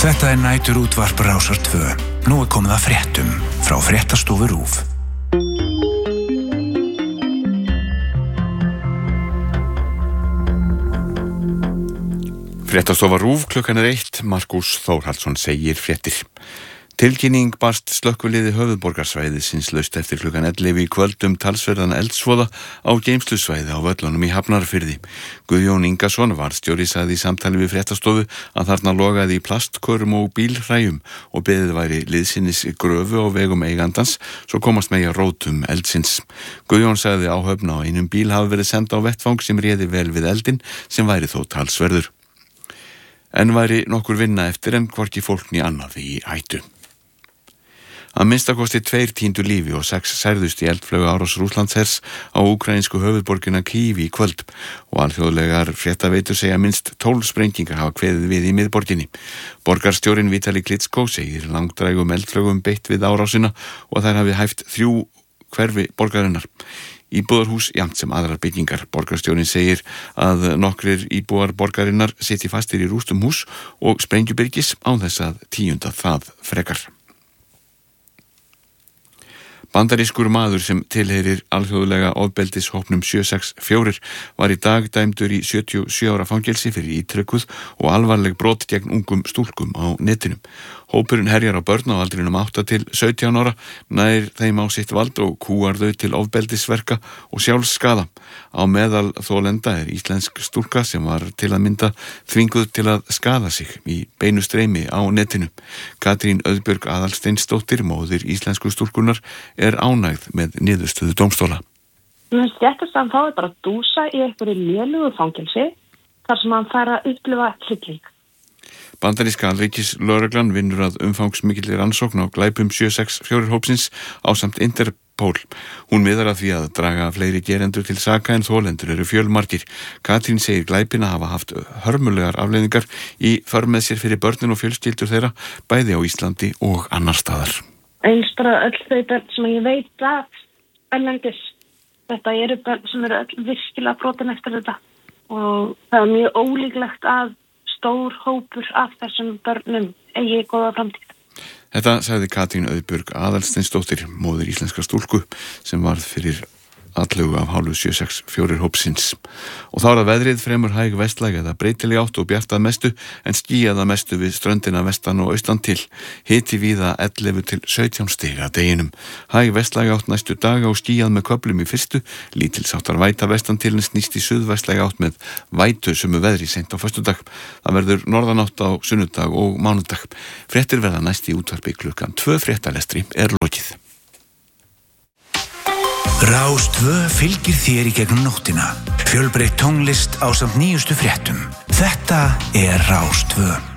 Þetta næturútvarp Rásar 2. Nú komið að fréttum frá Fréttastofu RÚV. Fréttastofa RÚV, klukkan 1, Markus Þórhallsson segir fréttir. Tilkynning barst slökkviliði höfuðborgarsvæðisins laust eftir klukkan 11 í kvöld talsverðan eldsvoða á geymslusvæði á Völlunum í Hafnarfirði. Guðjón Ingason, varðstjóri, sagði í samtali við Fréttastofu að þarna logaði í plastkörm og bílhræjum og beðið væri liðsinnis gröfu á vegum eigandans svo komast megi að rótum eldsins. Guðjón sagði áhöfn á einum bíl hafi verið send á vettvang sem réði vel við eldin sem væri þó talsverður. En væri nokkur vinna eftir en hvorki fólk né annað í hættu. Að minnstakosti 2 týndu lífi og 6 særðust í eldflaugu árás Rússlandshers á úkraínsku höfuðborgina Kyiv í kvöld og alþjóðlegar fréttaveitur segja minnst 12 sprengingar hafa kveðið við í miðborginni. Borgarstjórinn Vitali Klitschko segir langdrægum eldflaugum beitt við árásina og þær hafi hæft 3 hverfi borgarinnar. Íbúðarhús jafnt sem aðrar byggingar. Borgarstjórinn segir að nokkrir íbúar borgarinnar sitji fastir í rústum hús og sprengjubyrgis án þess að tíunda það frekar. Bandarískur maður sem tilheyrir alþjóðlega ofbeldishópnum 764 var í dag dæmdur í 77 ára fangelsi fyrir ítrekkuð og alvarleg brot gegn ungum stúlkum á netinu. Hópurinn herjar á börn á aldrinum 8 til 17 ára, nær þeim á sitt vald og kúgar þau til ofbeldisverka og sjálfsskaða. Á meðal þolenda íslensk stúlka sem var til að mynda þvinguð til að skaða sig í beinu streymi á netinu. Katrín Auðbjörg Aðalsteinsdóttir, móðir íslensku stúlkunar, ánægð með niðurstöðu dómstóla. Mér finnst réttast að hann fái bara að dúsa í einhverju lélugu fangelsi þar sem hann fær að upplifa hrylling. Bandaríska alríkislögreglan vinnur að umfangsmikilli rannsókn á glæpum 764 hópsins ásamt Interpol. Hún miðar að því að draga fleiri gerendur til saka en þolendur eru fjölmargir. Katrín segir glæpina hafa haft hörmulegar afleiðingar í för með sér fyrir börnin og fjölskyldur þeirra, bæði á Íslandi og annar staðar. Eins bara öll þau börn sem ég veit að erlendis. Þetta eru börn sem eru öll virkilega brotin eftir þetta og það er mjög ólíklegt að stór hópur af þessum börnum eigi góða framtíð. Þetta sagði Katrín Auðbjörg Aðalsteinsdóttir, móðir íslenska stúlku sem varð fyrir atlögu af hálfu 764 hópsins. Og þá að veðrið fremur hæg vestlæg eða breytileg átt og bjart að mestu en skýjað að mestu við ströndina vestan og austan til. Hiti víða 11 til 17 stig að deginum. Hæg vestlæg átt næstu daga og skýjað með köflum í fyrstu. Lítilsháttar væta vestan til en snýst í suðvestlæg átt með vætu sömu veðri seint á föstudag. Það verður norðanátt á sunnudag og mánudag. Fréttir verða næst í útvarpi klukkan 2. Fréttalestri lokið. Rás 2 fylgir þér í gegnum nóttina. Fjölbreytt tónlist ásamt nýjustu fréttum. Þetta Rás 2.